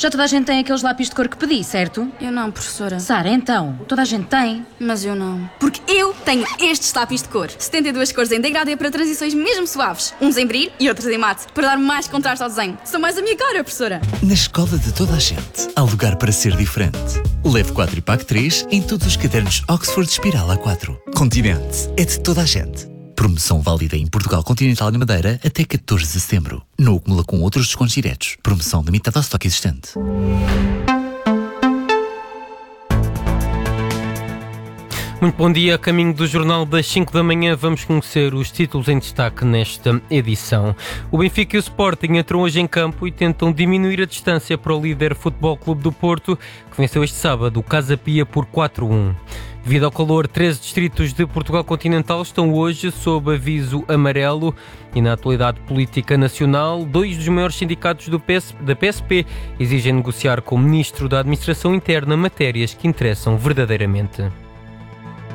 Já toda a gente tem aqueles lápis de cor que pedi, certo? Eu não, professora. Sara, então, toda a gente tem. Mas eu não. Porque eu tenho estes lápis de cor. 72 cores em degradê para transições mesmo suaves. Uns em brilho e outros em mate, para dar mais contraste ao desenho. São mais a minha cara, professora. Na escola de toda a gente, há lugar para ser diferente. Leve 4 e pague 3 em todos os cadernos Oxford Espiral A4. Continente é de toda a gente. Promoção válida em Portugal Continental e Madeira até 14 de setembro. Não acumula com outros descontos diretos. Promoção limitada ao estoque existente. Muito bom dia, a caminho do Jornal das 5 da manhã vamos conhecer os títulos em destaque nesta edição. O Benfica e o Sporting entram hoje em campo e tentam diminuir a distância para o líder Futebol Clube do Porto, que venceu este sábado o Casa Pia por 4-1. Devido ao calor, 13 distritos de Portugal Continental estão hoje sob aviso amarelo e na atualidade política nacional, 2 dos maiores sindicatos da PSP exigem negociar com o Ministro da Administração Interna matérias que interessam verdadeiramente.